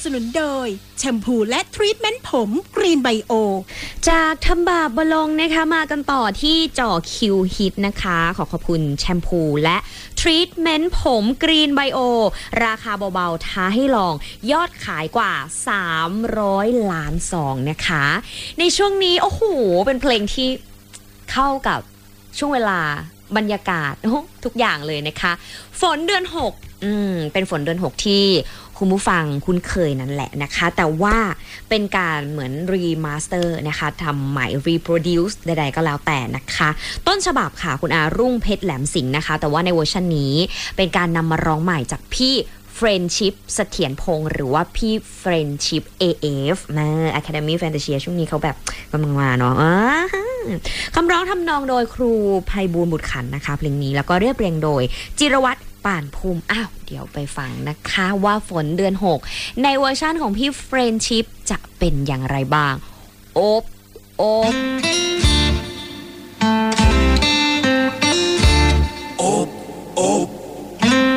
นุนโดยแชมพูและทรีทเมนต์ผมกรีนไบโอจากทำบาปบลงนะคะมากันต่อที่จ่อคิวฮิตนะคะขอบคุณแชมพูและทรีทเมนต์ผมกรีนไบโอราคาเบาๆท้าให้ลองยอดขายกว่า300 ล้านซองนะคะในช่วงนี้โอ้โหเป็นเพลงที่เข้ากับช่วงเวลาบรรยากาศทุกอย่างเลยนะคะฝนเดือน6เป็นฝนเดือน6ที่คุณผู้ฟังคุ้นเคยนั่นแหละนะคะแต่ว่าเป็นการเหมือนรีมาสเตอร์นะคะทำใหม่รีโปรดิวซ์ใดๆก็แล้วแต่นะคะต้นฉบับค่ะคุณอารุ่งเพชรแหลมสิงห์นะคะแต่ว่าในเวอร์ชันนี้เป็นการนำมาร้องใหม่จากพี่เฟรนชิพเสถียรพงษ์หรือว่าพี่เฟรนชิพ AF นะ Academy Fantasia ช่วงนี้เขาแบบกำลังมาเนาะคำร้องทำนองโดยครูไพบูลย์บุตรขันธ์นะคะเพลงนี้แล้วก็เรียบเรียงโดยจิรวัตรป่านภูมิเดี๋ยวไปฟังนะคะว่าฝนเดือน6ในเวอร์ชั่นของพี่เฟรนชิพจะเป็นอย่างไรบ้างโอบ